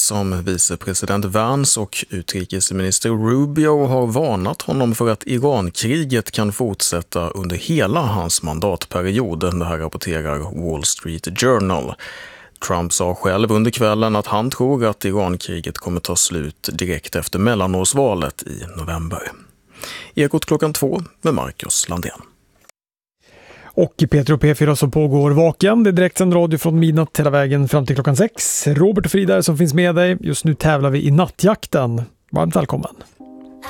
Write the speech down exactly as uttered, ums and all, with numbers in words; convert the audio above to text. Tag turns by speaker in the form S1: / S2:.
S1: som vicepresident Vance och utrikesminister Rubio har varnat honom för att Irankriget kan fortsätta under hela hans mandatperiod. Det här rapporterar Wall Street Journal. Trump sa själv under kvällen att han tror att Irankriget kommer ta slut direkt efter mellanårsvalet i november. Ekot klockan två med Marcus Landén.
S2: Och i P tre och P fyra så pågår Vaken. Det är direkt en radio från midnatt hela vägen fram till klockan sex. Robert och Frida som finns med dig. Just nu tävlar vi i nattjakten. Varmt välkommen.